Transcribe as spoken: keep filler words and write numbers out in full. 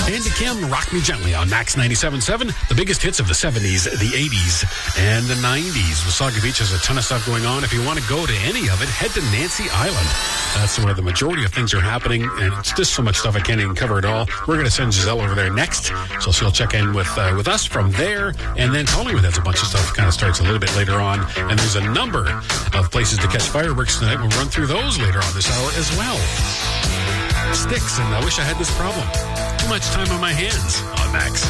Andy Kim, Rock Me Gently on Max ninety-seven point seven. The biggest hits of the seventies, the eighties, and the nineties. Wasaga Beach has a ton of stuff going on. If you want to go to any of it, head to Nancy Island. That's where the majority of things are happening, and it's just so much stuff I can't even cover it all. We're going to send Giselle over there next, so she'll check in with uh, with us from there, and then Collingwood has a bunch of stuff. Kind of starts a little bit later on, and there's a number of places to catch fireworks tonight. We'll run through those later on this hour as well. Sticks, and I wish I had this problem. Too much time on my hands on Max.